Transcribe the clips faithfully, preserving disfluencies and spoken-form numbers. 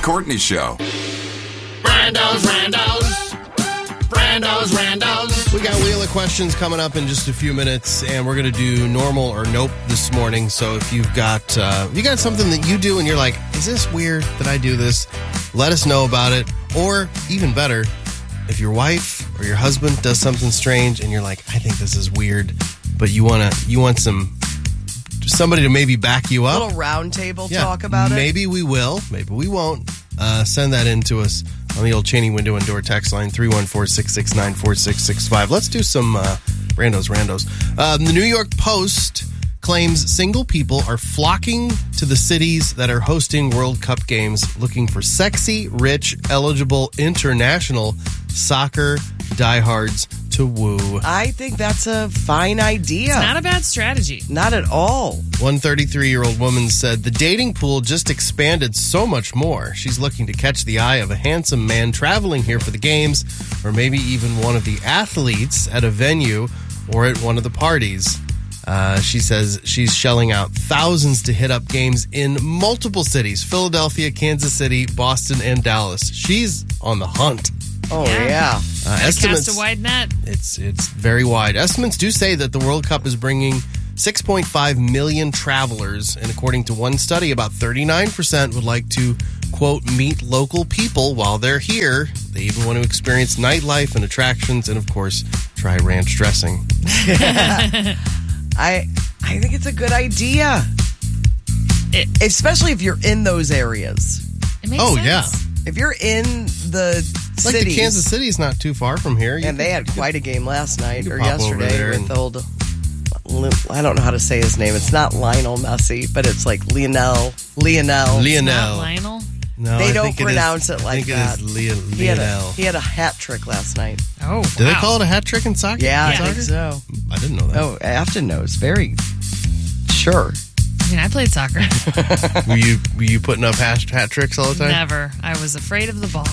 Courtney Show. Brando's, Randos. Brando's, Randos. We got Wheel of Questions coming up in just a few minutes, and we're going to do normal or nope this morning. So if you've got uh, you got something that you do and you're like, is this weird that I do this? Let us know about it. Or even better, if your wife or your husband does something strange and you're like, I think this is weird, but you want to you want some somebody to maybe back you up. A little round table Yeah, talk about it. Maybe we will. Maybe we won't. Uh, send that in to us on the old Cheney Window and Door text line, three one four, six six nine, four six six five. Let's do some uh, Brandos Randos. Um, the New York Post claims single people are flocking to the cities that are hosting World Cup games looking for sexy, rich, eligible, international soccer diehards to woo. I think that's a fine idea. It's not a bad strategy. Not at all. One thirty-three-year-old woman said the dating pool just expanded so much more. She's looking to catch the eye of a handsome man traveling here for the games, or maybe even one of the athletes at a venue or at one of the parties. Uh, she says she's shelling out thousands to hit up games in multiple cities: Philadelphia, Kansas City, Boston, and Dallas. She's on the hunt. Oh, Yeah. yeah. Uh, estimates, Cast a wide net. It's it's very wide. Estimates do say that the World Cup is bringing six point five million travelers, and according to one study, about thirty-nine percent would like to, quote, meet local people while they're here. They even want to experience nightlife and attractions, and of course, try ranch dressing. I I think it's a good idea. It, Especially if you're in those areas. it makes Oh, sense. yeah. If you're in the Like cities. the Kansas City is not too far from here. You And they had quite a game last night you or could pop over yesterday there with and- old. I don't know how to say his name. It's not Lionel Messi, but it's like Lionel. Lionel. Lionel. Not Lionel. No, They I don't think pronounce it, it is, like I think that. it is Leo- He had, a, Lionel. he had a hat trick last night. Oh, Do they wow. call it a hat trick in soccer? Yeah, Yeah. I think so. I didn't know that. Oh, Afton knows. Very sure. I mean, I played soccer. Were you were you putting up hat, hat tricks all the time? Never. I was afraid of the ball.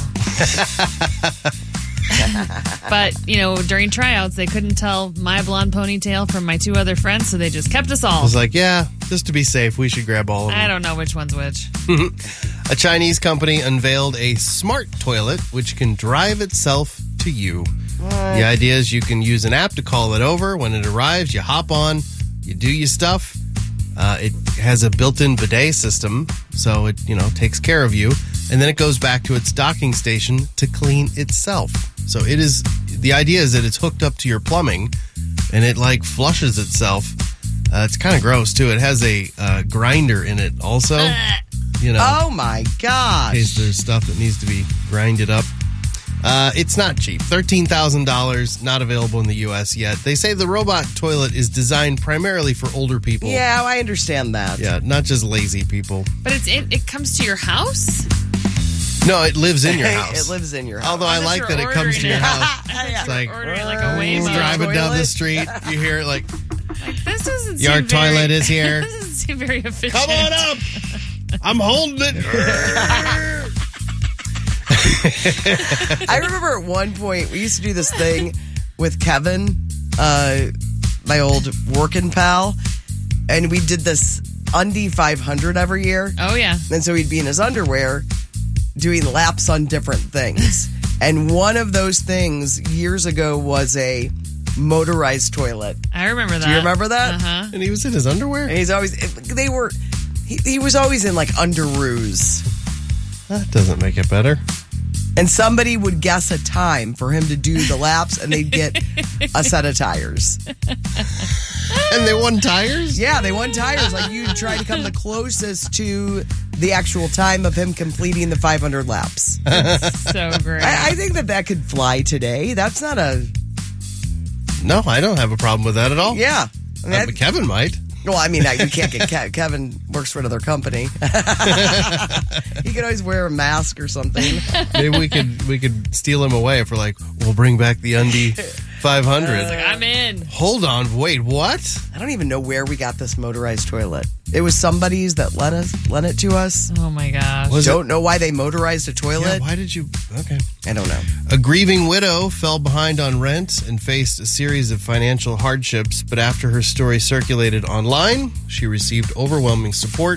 But, you know, during tryouts, they couldn't tell my blonde ponytail from my two other friends, so they just kept us I all. was like, yeah, just to be safe, we should grab all of them. I don't know which one's which. A Chinese company unveiled a smart toilet which can drive itself to you. The idea is you can use an app to call it over. When it arrives, you hop on, you do your stuff. Uh, it has a built-in bidet system, so it, you know, takes care of you. And then it goes back to its docking station to clean itself. So it is, the idea is that it's hooked up to your plumbing and it like flushes itself. Uh, it's kind of gross too. It has a uh, grinder in it also. You know, Oh, my in gosh. case there's stuff that needs to be grinded up. Uh, it's not cheap. thirteen thousand dollars, not available in the U S yet. They say the robot toilet is designed primarily for older people. Yeah, I understand that. Yeah, not just lazy people. But it's it, it comes to your house? No, it lives in your house. It lives in your house. Although I Unless like you're that it comes to ordering your it. house. It's like Ordering like a Waymo. driving down the Toilet. street, you hear it like, This doesn't your seem very, toilet is here. This doesn't seem very efficient. Come on up. I'm holding it. I remember at one point we used to do this thing with Kevin, uh, my old working pal, and we did this Undie five hundred every year. Oh, yeah. And so he'd be in his underwear doing laps on different things. And one of those things years ago was a motorized toilet. I remember that. Do you remember that? Uh-huh. And he was in his underwear? And he's always, they were, he, he was always in like underoos. That doesn't make it better. And somebody would guess a time for him to do the laps, and they'd get a set of tires. And they won tires? Yeah, they won tires. Like, you try to come the closest to the actual time of him completing the five hundred laps. So great. I, I think that that could fly today. That's not a... No, I don't have a problem with that at all. Yeah. I mean, Uh, I- but Kevin might. well, I mean, I- you can't get... Ke- Kevin works for another company. He could always wear a mask or something. Maybe we could we could steal him away if we're like, we'll bring back the Undie five hundred. I'm in. Hold on, wait, what? I don't even know where we got this motorized toilet. It was somebody's that lent us lent it to us. Oh, my gosh. Was Don't know why they motorized a toilet. Yeah, why did you? Okay. I don't know. A grieving widow fell behind on rent and faced a series of financial hardships, but after her story circulated online, she received overwhelming support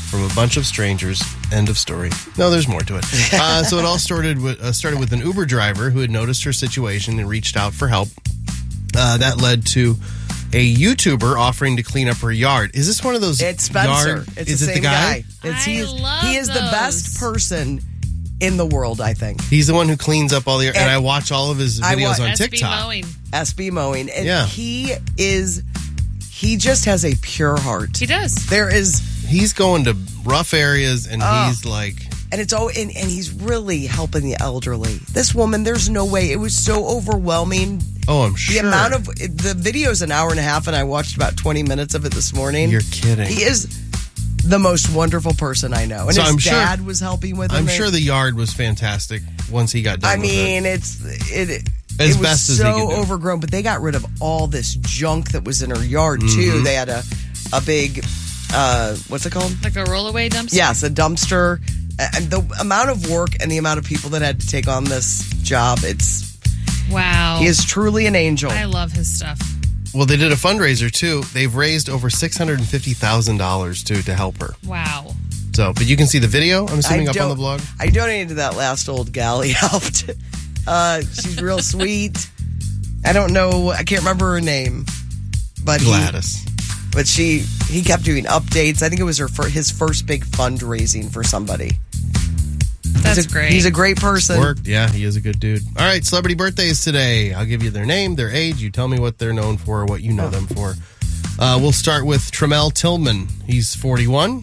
from a bunch of strangers. End of story. No, there's more to it. Uh, so it all started with, uh, started with an Uber driver who had noticed her situation and reached out for help. Uh, that led to a YouTuber offering to clean up her yard. Is this one of those It's Spencer. yard? It's is the it same the guy? It's, I he is, love he is the those. best person in the world, I think. He's the one who cleans up all the... And, And I watch all of his I videos wa- on S B TikTok. mowing. S B Mowing. And Yeah. he is, he just has a pure heart. He does. There is, He's going to rough areas, and Oh. he's like... and it's oh, and, and he's really helping the elderly. This woman, there's no way. It was so overwhelming. Oh, I'm The sure. amount of the video's an hour and a half, and I watched about twenty minutes of it this morning. You're kidding. He is the most wonderful person I know, and So his I'm sure- dad was helping with him. I'm sure the yard was fantastic once he got done I with it. mean, it's it. As it was best as he so could do. overgrown, but they got rid of all this junk that was in her yard too. Mm-hmm. They had a a big uh, what's it called? Like a rollaway dumpster? Yes, a dumpster. And the amount of work and the amount of people that had to take on this job, it's Wow. he is truly an angel. I love his stuff. Well, they did a fundraiser, too. They've raised over six hundred fifty thousand dollars, too, to help her. Wow. So, but you can see the video, I'm assuming, I up on don't- the blog. I donated to that last old gal he helped. Uh, she's real sweet. I don't know. I can't remember her name, but he, Gladys. but she he kept doing updates. I think it was her fir- his first big fundraising for somebody. That's he's a, great. He's a great person. Worked. Yeah, he is a good dude. All right, celebrity birthdays today. I'll give you their name, their age. You tell me what they're known for or what you know them for. Uh, we'll start with Tremel Tillman. He's forty-one.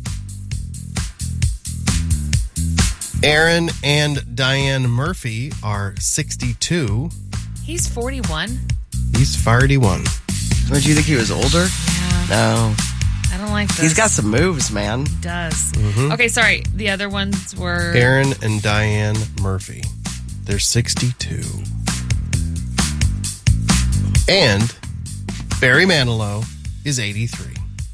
Aaron and Diane Murphy are sixty-two. He's forty-one. He's forty-one. Don't you think he was older? Yeah. No. I don't like this. He's got some moves, man. He does. Mm-hmm. Okay, sorry. The other ones were. Aaron and Diane Murphy. They're sixty-two. And Barry Manilow is eighty-three.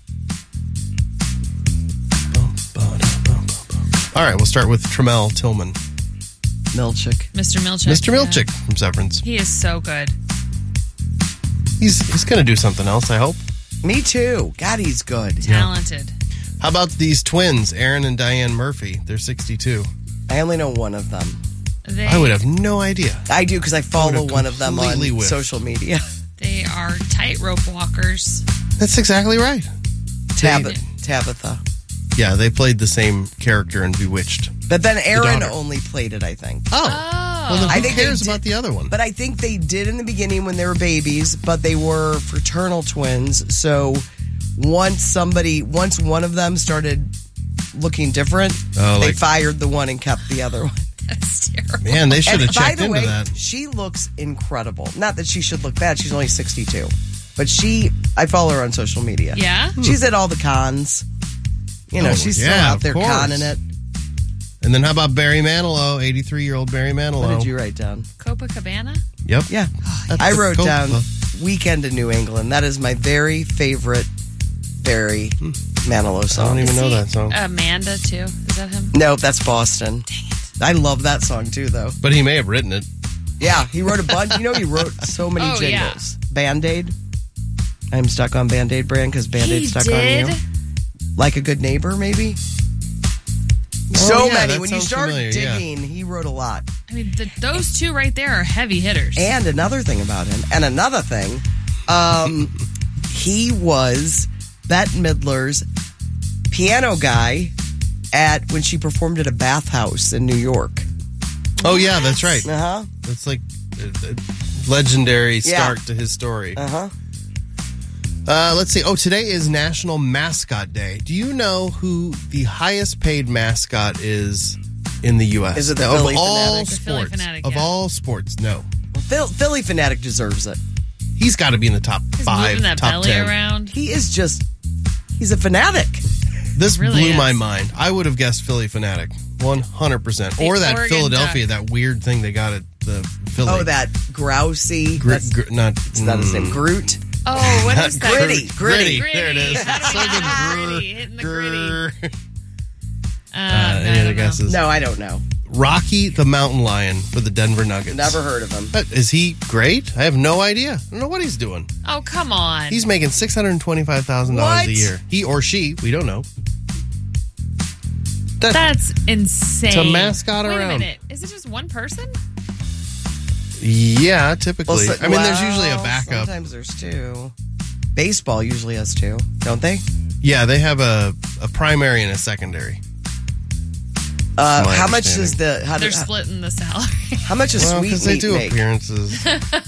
All right, we'll start with Tremel Tillman. Milchick. Mister Milchick. Mister yeah. Milchick from Severance. He is so good. He's he's going to do something else, I hope. Me too. God, he's good. Talented. How about these twins, Aaron and Diane Murphy? They're sixty-two. I only know one of them. They, I would have no idea. I do because I follow have one of them on completely whiffed. social media. They are tightrope walkers. That's exactly right. Tab- Tabitha. Yeah, they played the same character in Bewitched. But then Aaron daughter. only played it, I think. Oh. Oh. Well, then who I think they cares did- about the other one? But I think they did in the beginning when they were babies, but they were fraternal twins. So once somebody, once one of them started looking different, Oh, they like- fired the one and kept the other one. That's terrible. Man, they should And have by checked the into way, that. she looks incredible. Not that she should look bad. She's only sixty-two. But she, I follow her on social media. Yeah? She's at all the cons. You know, Oh, she's still yeah, out of there course. conning it. And then how about Barry Manilow, eighty-three-year-old Barry Manilow? What did you write down? Copacabana? Yep. Yeah. That's I the wrote Copa. down Weekend in New England. That is my very favorite Barry Manilow I song. don't even Is know he that song. Amanda, too. Is that him? Nope, that's Boston. Dang it. I love that song too, though. But he may have written it. Yeah, he wrote a bunch. You know, he wrote so many Oh, yeah. jingles. Band Aid. I'm stuck on Band Aid brand because Band Aid He stuck did? on you. Like a Good Neighbor, maybe? so Oh, yeah, many. that When you sounds start familiar, yeah. digging, he wrote a lot. I mean, the, those two right there are heavy hitters. And another thing about him, and another thing, um, he was Bette Midler's piano guy at when she performed at a bathhouse in New York. Oh, yeah, that's right. Uh huh. That's like a, a legendary Yeah. start to his story. Uh huh. Uh, let's see. Oh, today is National Mascot Day. Do you know who the highest paid mascot is in the U S? Is it the of Philly all Fanatic? The Philly sports? Fanatic, of yeah. all sports, no. Phil, Philly Fanatic deserves it. He's got to be in the top He's five, moving that top belly ten. around. He is just, he's a fanatic. This Really blew is. my mind. I would have guessed Philly Fanatic, one hundred percent. The Or that Oregon Philadelphia, that weird thing they got at the Philly. Oh, that grousey. Gr- That's, gr- not, that's not his name. mm, Groot. Oh, what not is that? Gritty. Gritty. Gritty. There it is. How do we So get good. gritty? Hitting the gritty. Grr. Uh, Uh, I any don't other know. guesses? No, I don't know. Rocky the Mountain Lion for the Denver Nuggets. Never heard of him. Uh, Is he great? I have no idea. I don't know what he's doing. Oh, come on. He's making six hundred twenty-five thousand dollars What? a year. He or she, we don't know. That- That's insane. It's a mascot Wait around. a minute. Is it just one person? Yeah, typically. Well, I mean, there's well, usually a backup. Sometimes there's two. Baseball usually has two, don't they? Yeah, they have a, a primary and a secondary. Uh, my how much understanding. is the how, They're do, splitting the salary. how much does Well, Sweet because they Meat do make? appearances.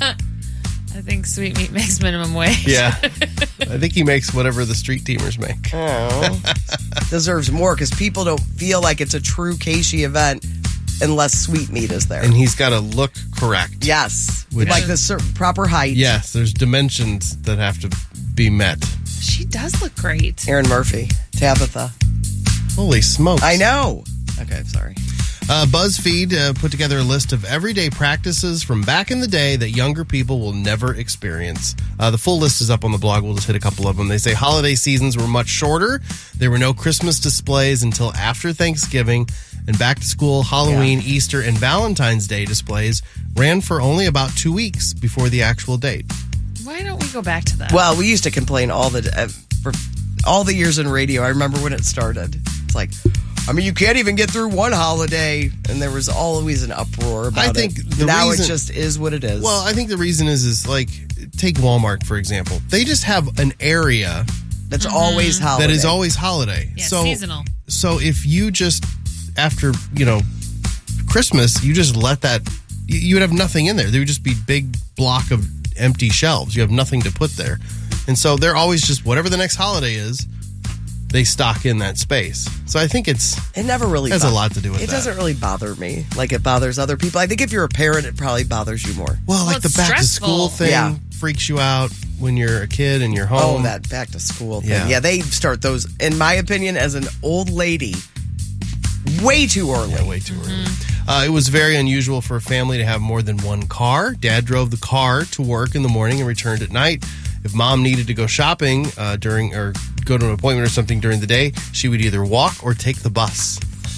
I think Sweet Meat makes minimum wage. Yeah. I think he makes whatever the street teamers make. Oh, deserves more because people don't feel like it's a true Casey event unless Sweet Meat is there. And he's got to look correct. Yes, Which- like the cer- proper height. Yes, there's dimensions that have to be met. She does look great. Aaron Murphy, Tabitha. Holy smokes. I know. Okay, sorry. Uh, BuzzFeed uh, put together a list of everyday practices from back in the day that younger people will never experience. Uh, the full list is up on the blog. We'll just hit a couple of them. They say holiday seasons were much shorter. There were no Christmas displays until after Thanksgiving. And back to school, Halloween, Yeah. Easter, and Valentine's Day displays ran for only about two weeks before the actual date. Why don't we go back to that? Well, we used to complain all the uh, for all the years in radio. I remember when it started. It's like, I mean, you can't even get through one holiday, and there was always an uproar about I think it. the now reason- it just is what it is. Well, I think the reason is, is like, take Walmart, for example. They just have an area that's always holiday. that is always holiday. Yeah, so, seasonal. So if you just, after, you know, Christmas, you just let that, you you would have nothing in there. There would just be big block of empty shelves. You have nothing to put there. And so they're always just, whatever the next holiday is, they stock in that space. So I think it's, It never really has a bo- lot to do with it that. doesn't really bother me like it bothers other people. I think if you're a parent, it probably bothers you more. well, like the it's back to school stressful. thing Yeah. freaks you out when you're a kid and you're home. Oh, that back to school thing. Yeah. Yeah. they start those, in my opinion, as an old lady, way too early. Yeah, way too early. Uh, it was very unusual for a family to have more than one car. Dad drove the car to work in the morning and returned at night. If mom needed to go shopping uh, during or go to an appointment or something during the day, she would either walk or take the bus.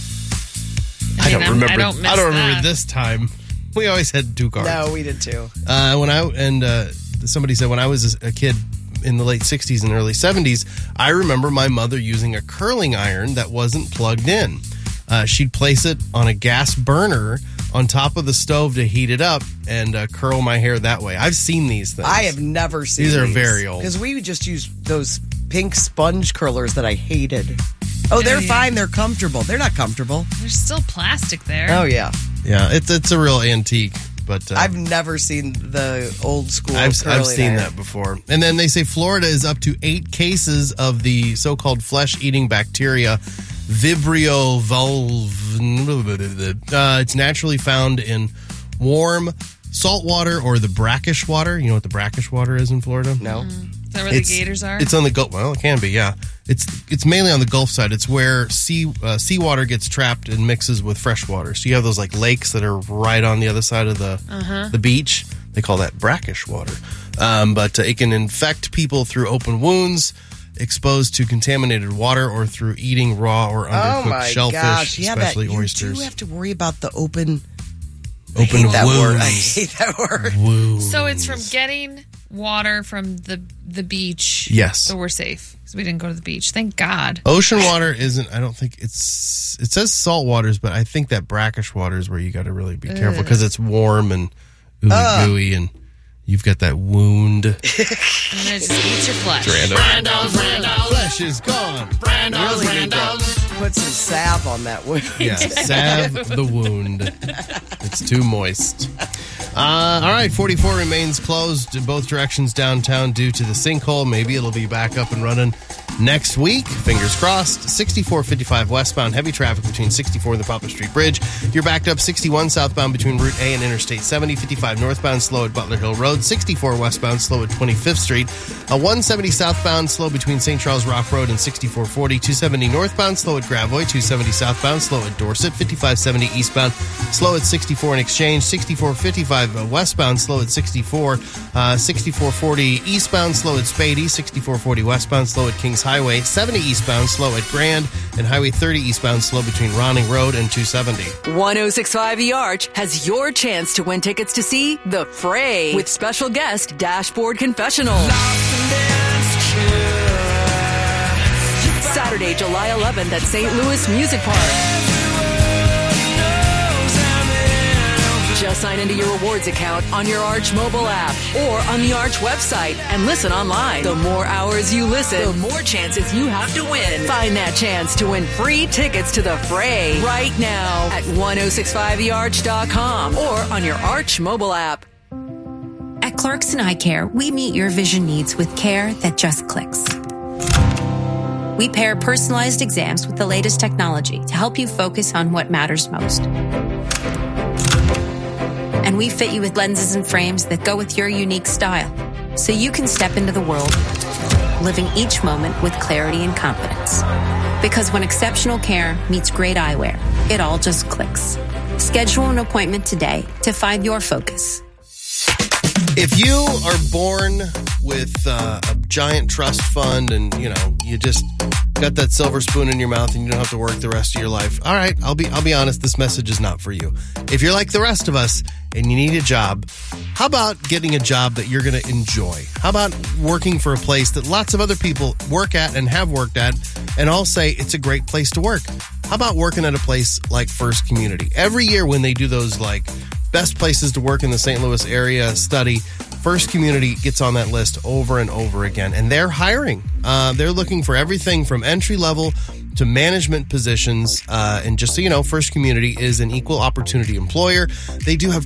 I, mean, don't I'm- remember. I don't miss I don't remember that. this time. We always had two cars. No, we did too. Uh, when I and uh, somebody said when I was a kid in the late sixties and early seventies, I remember my mother using a curling iron that wasn't plugged in. Uh, she'd place it on a gas burner on top of the stove to heat it up and uh, curl my hair that way. I've seen these things. I have never seen These are very old. Because we just used those pink sponge curlers that I hated. Oh, they're yeah. fine. They're comfortable. They're not comfortable. There's still plastic there. Oh, yeah. Yeah, it's it's a real antique, but uh, I've never seen the old school I've, curling I've seen iron. that before. And then they say Florida is up to eight cases of the so-called flesh-eating bacteria Vibrio vulv. Uh, it's naturally found in warm salt water or the brackish water. You know what the brackish water is in Florida? No. Is that where It's- the gators are? It's on the Gulf. Well, it can be, yeah. It's it's mainly on the Gulf side. It's where sea uh, seawater gets trapped and mixes with fresh water. So you have those like lakes that are right on the other side of the Uh-huh. the beach. They call that brackish water. Um, but uh, it can infect people through open wounds, exposed to contaminated water, or through eating raw or Oh, undercooked my shellfish, gosh. Yeah, especially that, oysters. You do have to worry about the open... Open I hate that word. I wounds. hate that word. Wounds. so it's from getting water from the the beach. Yes. So we're safe because we didn't go to the beach. Thank God. Ocean water isn't. I don't think it's. It says salt waters, but I think that brackish water is where you got to really be careful because it's warm and ooey gooey, and you've got that wound. And then it just eats your flesh. Brando's, Brando's, Flesh is gone. Brando's, Really need to Brando's. put some salve on that wound. Yeah, salve the wound. It's too moist. Uh, all right, forty-four remains closed in both directions downtown due to the sinkhole. Maybe it'll be back up and running next week. Fingers crossed. sixty-four fifty-five westbound, heavy traffic between sixty-four and the Poplar Street Bridge. You're backed up sixty-one southbound between Route A and Interstate seventy. fifty-five northbound, slow at Butler Hill Road. sixty-four westbound, slow at twenty-fifth Street. A one seventy southbound, slow between Saint Charles Rock Road and sixty-four forty. two seventy northbound, slow at Gravois. two seventy southbound, slow at Dorset. fifty-five seventy eastbound, slow at sixty-four in Exchange. sixty-four fifty-five westbound, slow at sixty-four. Uh, sixty-four forty eastbound, slow at Spady. sixty-four forty westbound, slow at Kings Highway. seventy eastbound, slow at Grand. And Highway thirty eastbound, slow between Ronning Road and two seventy. one oh six point five The Arch has your chance to win tickets to see The Fray with special guest Dashboard Confessional. Saturday, Friday, July eleventh at Saint Louis Music Park. Just sign into your rewards account on your Arch mobile app or on the Arch website and listen online. The more hours you listen, the more chances you have to win. Find that chance to win free tickets to the Fray right now at ten sixty-five e arch dot com or on your Arch mobile app. At Clarkson Eye Care, we meet your vision needs with care that just clicks. We pair personalized exams with the latest technology to help you focus on what matters most. And we fit you with lenses and frames that go with your unique style, so you can step into the world, living each moment with clarity and confidence. Because when exceptional care meets great eyewear, it all just clicks. Schedule an appointment today to find your focus. If you are born with uh, a giant trust fund and, you know, you just got that silver spoon in your mouth and you don't have to work the rest of your life, all right, I'll be I'll be honest, this message is not for you. If you're like the rest of us and you need a job, how about getting a job that you're going to enjoy? How about working for a place that lots of other people work at and have worked at and all say it's a great place to work? How about working at a place like First Community? Every year when they do those like best places to work in the Saint Louis area study, First Community gets on that list over and over again. And they're hiring. Uh, they're looking for everything from entry level to management positions. Uh, and just so you know, First Community is an equal opportunity employer. They do have